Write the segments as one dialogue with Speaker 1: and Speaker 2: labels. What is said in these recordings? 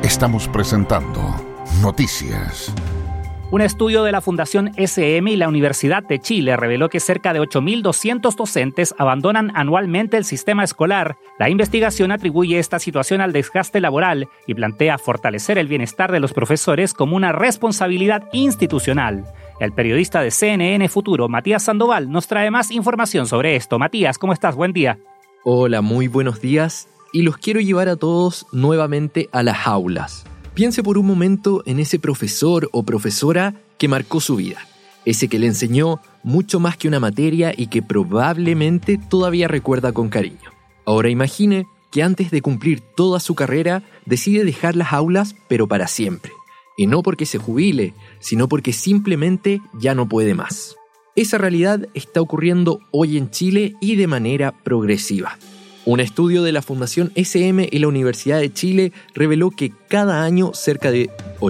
Speaker 1: Estamos presentando Noticias.
Speaker 2: Un estudio de la Fundación SM y la Universidad de Chile reveló que cerca de 8.200 docentes abandonan anualmente el sistema escolar. La investigación atribuye esta situación al desgaste laboral y plantea fortalecer el bienestar de los profesores como una responsabilidad institucional. El periodista de CNN Futuro, Matías Sandoval, nos trae más información sobre esto. Matías, ¿cómo estás? Buen día.
Speaker 3: Hola, muy buenos días. Y los quiero llevar a todos nuevamente a las aulas. Piense por un momento en ese profesor o profesora que marcó su vida, ese que le enseñó mucho más que una materia y que probablemente todavía recuerda con cariño. Ahora imagine que antes de cumplir toda su carrera decide dejar las aulas, pero para siempre. Y no porque se jubile, sino porque simplemente ya no puede más. Esa realidad está ocurriendo hoy en Chile y de manera progresiva. Un estudio de la Fundación SM y la Universidad de Chile reveló que cada año cerca de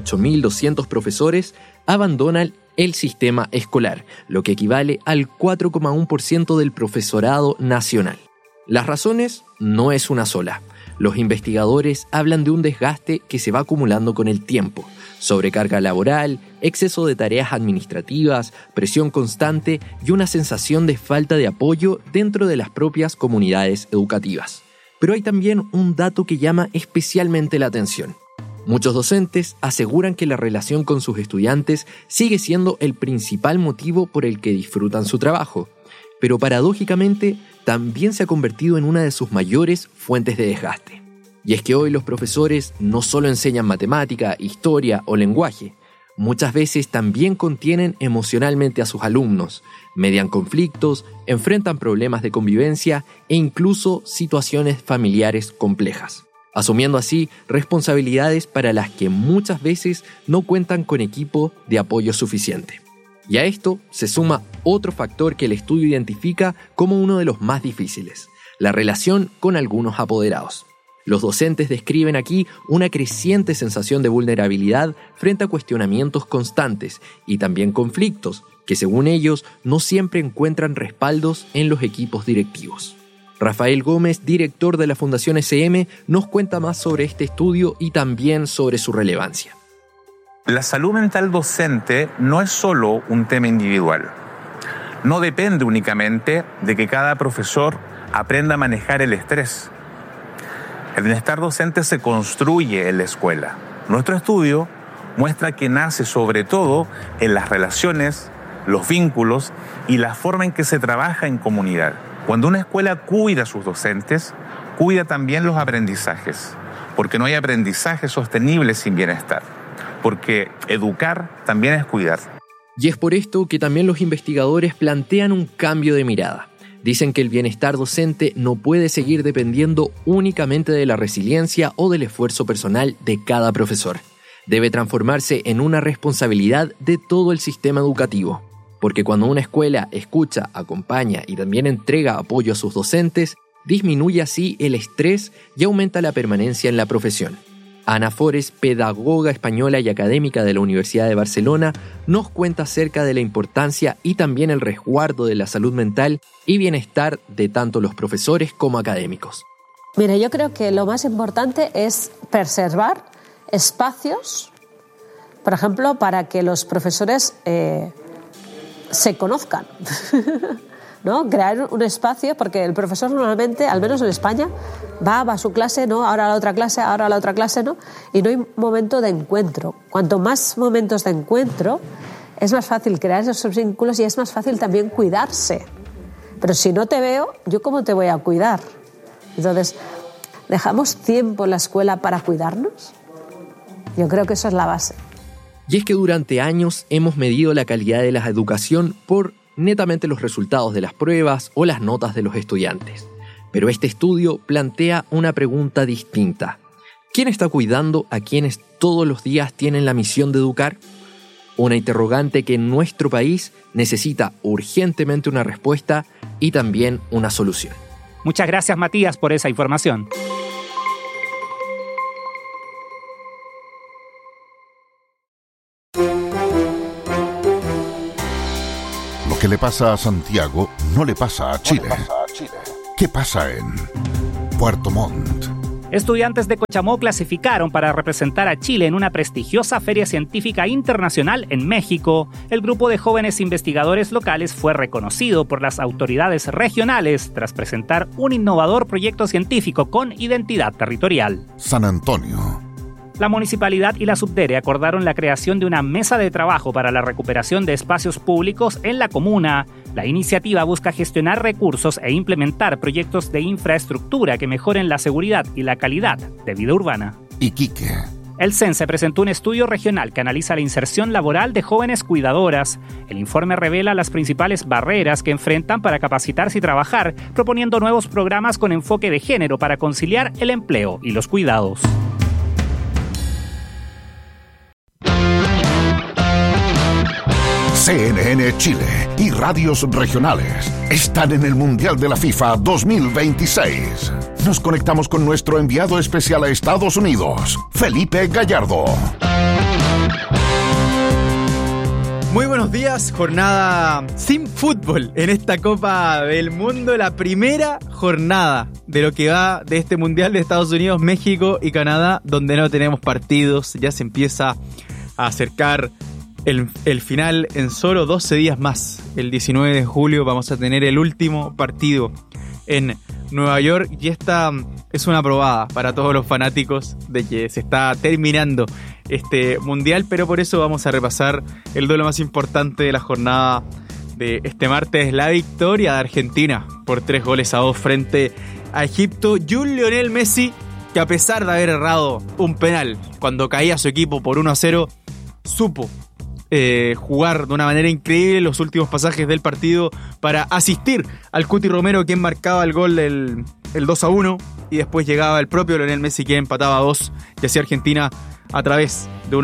Speaker 3: 8.200 profesores abandonan el sistema escolar, lo que equivale al 4,1% del profesorado nacional. Las razones no es una sola. Los investigadores hablan de un desgaste que se va acumulando con el tiempo, sobrecarga laboral, exceso de tareas administrativas, presión constante y una sensación de falta de apoyo dentro de las propias comunidades educativas. Pero hay también un dato que llama especialmente la atención. Muchos docentes aseguran que la relación con sus estudiantes sigue siendo el principal motivo por el que disfrutan su trabajo, pero paradójicamente también se ha convertido en una de sus mayores fuentes de desgaste. Y es que hoy los profesores no solo enseñan matemática, historia o lenguaje, muchas veces también contienen emocionalmente a sus alumnos, median conflictos, enfrentan problemas de convivencia e incluso situaciones familiares complejas, asumiendo así responsabilidades para las que muchas veces no cuentan con equipo de apoyo suficiente. Y a esto se suma otro factor que el estudio identifica como uno de los más difíciles, la relación con algunos apoderados. Los docentes describen aquí una creciente sensación de vulnerabilidad frente a cuestionamientos constantes y también conflictos que, según ellos, no siempre encuentran respaldos en los equipos directivos. Rafael Gómez, director de la Fundación SM, nos cuenta más sobre este estudio y también sobre su relevancia.
Speaker 4: La salud mental docente no es solo un tema individual. No depende únicamente de que cada profesor aprenda a manejar el estrés. El bienestar docente se construye en la escuela. Nuestro estudio muestra que nace sobre todo en las relaciones, los vínculos y la forma en que se trabaja en comunidad. Cuando una escuela cuida a sus docentes, cuida también los aprendizajes, porque no hay aprendizaje sostenible sin bienestar. Porque educar también es cuidar.
Speaker 3: Y es por esto que también los investigadores plantean un cambio de mirada. Dicen que el bienestar docente no puede seguir dependiendo únicamente de la resiliencia o del esfuerzo personal de cada profesor. Debe transformarse en una responsabilidad de todo el sistema educativo. Porque cuando una escuela escucha, acompaña y también entrega apoyo a sus docentes, disminuye así el estrés y aumenta la permanencia en la profesión. Ana Forés, pedagoga española y académica de la Universidad de Barcelona, nos cuenta acerca de la importancia y también el resguardo de la salud mental y bienestar de tanto los profesores como académicos.
Speaker 5: Mira, yo creo que lo más importante es preservar espacios, por ejemplo, para que los profesores se conozcan. ¿No? Crear un espacio, porque el profesor normalmente, al menos en España, va a su clase, ¿no? Ahora a la otra clase, ahora a la otra clase, ¿no? Y no hay momento de encuentro. Cuanto más momentos de encuentro, es más fácil crear esos vínculos y es más fácil también cuidarse. Pero si no te veo, ¿yo cómo te voy a cuidar? Entonces, ¿dejamos tiempo en la escuela para cuidarnos? Yo creo que eso es la base.
Speaker 3: Y es que durante años hemos medido la calidad de la educación por netamente los resultados de las pruebas o las notas de los estudiantes. Pero este estudio plantea una pregunta distinta. ¿Quién está cuidando a quienes todos los días tienen la misión de educar? Una interrogante que en nuestro país necesita urgentemente una respuesta y también una solución.
Speaker 2: Muchas gracias, Matías, por esa información.
Speaker 1: Lo que le pasa a Santiago no le pasa a Chile. ¿Qué pasa en Puerto Montt?
Speaker 2: Estudiantes de Cochamó clasificaron para representar a Chile en una prestigiosa feria científica internacional en México. El grupo de jóvenes investigadores locales fue reconocido por las autoridades regionales tras presentar un innovador proyecto científico con identidad territorial.
Speaker 1: San Antonio.
Speaker 2: La municipalidad y la Subdere acordaron la creación de una mesa de trabajo para la recuperación de espacios públicos en la comuna. La iniciativa busca gestionar recursos e implementar proyectos de infraestructura que mejoren la seguridad y la calidad de vida urbana.
Speaker 1: Iquique.
Speaker 2: El CENSE presentó un estudio regional que analiza la inserción laboral de jóvenes cuidadoras. El informe revela las principales barreras que enfrentan para capacitarse y trabajar, proponiendo nuevos programas con enfoque de género para conciliar el empleo y los cuidados.
Speaker 1: CNN Chile y radios regionales están en el Mundial de la FIFA 2026. Nos conectamos con nuestro enviado especial a Estados Unidos, Felipe Gallardo.
Speaker 6: Muy buenos días, jornada sin fútbol en esta Copa del Mundo, la primera jornada de lo que va de este Mundial de Estados Unidos, México y Canadá, donde no tenemos partidos, ya se empieza a acercar el final en solo 12 días más. El 19 de julio vamos a tener el último partido en Nueva York y esta es una probada para todos los fanáticos de que se está terminando este mundial, pero por eso vamos a repasar el duelo más importante de la jornada de este martes, la victoria de Argentina por 3-2 frente a Egipto. Y un Lionel Messi que, a pesar de haber errado un penal cuando caía su equipo por 1-0, supo jugar de una manera increíble los últimos pasajes del partido para asistir al Cuti Romero, quien marcaba el gol el 2-1, y después llegaba el propio Lionel Messi, quien empataba a 2, y así Argentina, a través de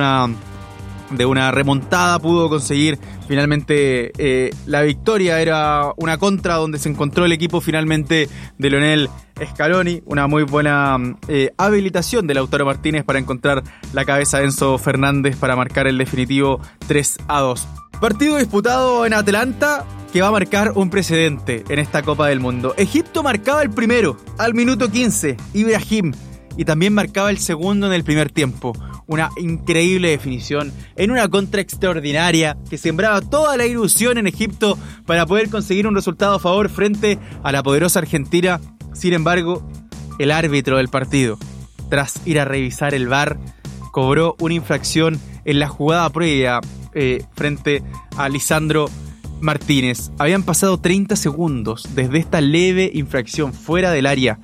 Speaker 6: una remontada, pudo conseguir finalmente la victoria. Era una contra donde se encontró el equipo finalmente de Lionel Scaloni, una muy buena habilitación de Lautaro Martínez para encontrar la cabeza de Enzo Fernández para marcar el definitivo 3-2. Partido disputado en Atlanta que va a marcar un precedente en esta Copa del Mundo. Egipto marcaba el primero al minuto 15, Ibrahim, y también marcaba el segundo en el primer tiempo. Una increíble definición en una contra extraordinaria que sembraba toda la ilusión en Egipto para poder conseguir un resultado a favor frente a la poderosa Argentina. Sin embargo, el árbitro del partido, tras ir a revisar el VAR, cobró una infracción en la jugada previa frente a Lisandro Martínez. Habían pasado 30 segundos desde esta leve infracción fuera del área,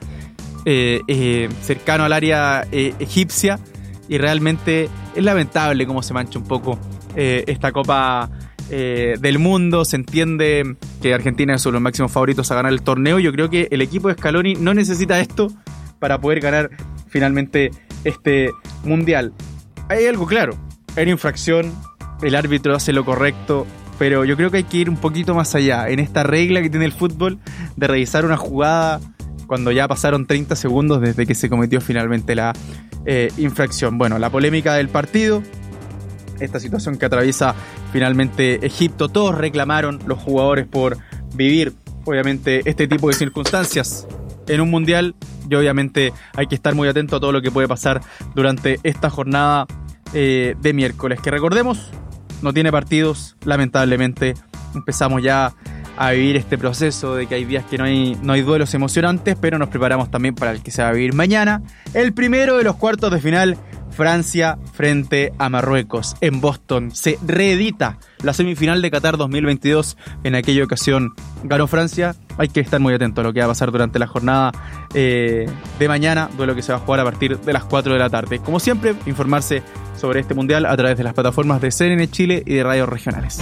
Speaker 6: cercano al área egipcia, y realmente es lamentable cómo se mancha un poco esta Copa del Mundo. Se entiende que Argentina es uno de los máximos favoritos a ganar el torneo. Yo creo que el equipo de Scaloni no necesita esto para poder ganar finalmente este Mundial. Hay algo claro, hay infracción, el árbitro hace lo correcto, pero yo creo que hay que ir un poquito más allá en esta regla que tiene el fútbol de revisar una jugada cuando ya pasaron 30 segundos desde que se cometió finalmente la infracción. Bueno, la polémica del partido, esta situación que atraviesa finalmente Egipto, todos reclamaron, los jugadores, por vivir obviamente este tipo de circunstancias en un mundial, y obviamente hay que estar muy atento a todo lo que puede pasar durante esta jornada de miércoles, que recordemos no tiene partidos. Lamentablemente empezamos ya a vivir este proceso de que hay días que no hay duelos emocionantes, pero nos preparamos también para el que se va a vivir mañana, el primero de los cuartos de final, Francia frente a Marruecos en Boston. Se reedita la semifinal de Qatar 2022. En aquella ocasión ganó Francia. Hay que estar muy atento a lo que va a pasar durante la jornada de mañana, duelo que se va a jugar a partir de las 4 de la tarde. Como siempre, informarse sobre este mundial a través de las plataformas de CNN Chile y de radios regionales.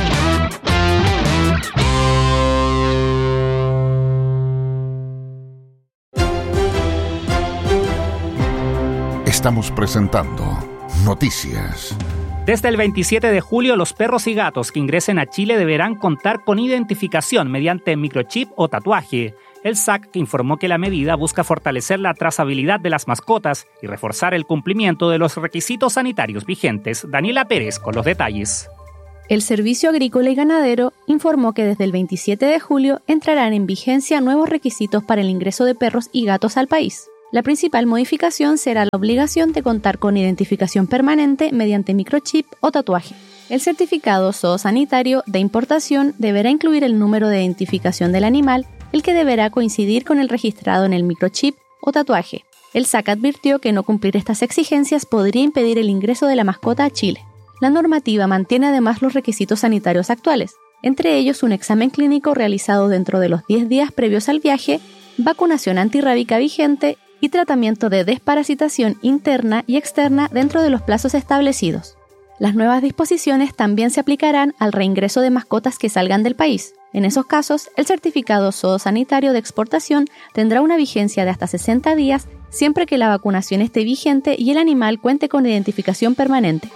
Speaker 1: Estamos presentando Noticias.
Speaker 2: Desde el 27 de julio, los perros y gatos que ingresen a Chile deberán contar con identificación mediante microchip o tatuaje. El SAC informó que la medida busca fortalecer la trazabilidad de las mascotas y reforzar el cumplimiento de los requisitos sanitarios vigentes. Daniela Pérez con los detalles.
Speaker 7: El Servicio Agrícola y Ganadero informó que desde el 27 de julio entrarán en vigencia nuevos requisitos para el ingreso de perros y gatos al país. La principal modificación será la obligación de contar con identificación permanente mediante microchip o tatuaje. El certificado zoosanitario de importación deberá incluir el número de identificación del animal, el que deberá coincidir con el registrado en el microchip o tatuaje. El SAC advirtió que no cumplir estas exigencias podría impedir el ingreso de la mascota a Chile. La normativa mantiene además los requisitos sanitarios actuales, entre ellos un examen clínico realizado dentro de los 10 días previos al viaje, vacunación antirrábica vigente y tratamiento de desparasitación interna y externa dentro de los plazos establecidos. Las nuevas disposiciones también se aplicarán al reingreso de mascotas que salgan del país. En esos casos, el certificado zoosanitario de exportación tendrá una vigencia de hasta 60 días siempre que la vacunación esté vigente y el animal cuente con identificación permanente.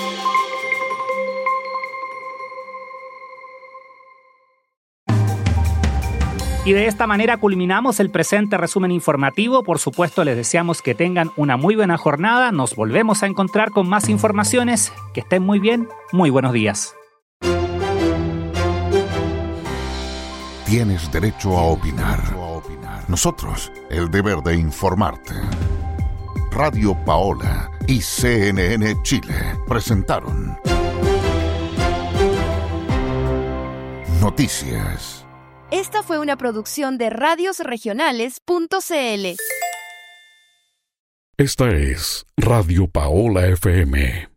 Speaker 2: Y de esta manera culminamos el presente resumen informativo. Por supuesto, les deseamos que tengan una muy buena jornada. Nos volvemos a encontrar con más informaciones. Que estén muy bien. Muy buenos días.
Speaker 1: Tienes derecho a opinar. Nosotros, el deber de informarte. Radio Paola y CNN Chile presentaron Noticias.
Speaker 8: Esta fue una producción de radiosregionales.cl.
Speaker 9: Esta es Radio Paola FM.